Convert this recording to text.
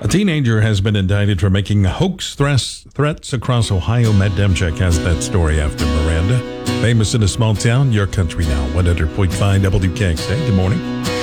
teenager has been indicted for making hoax threats across Ohio. Matt Demchek has that story after Miranda. Famous in a small town, your country now. 100.5 WKXA. Good morning.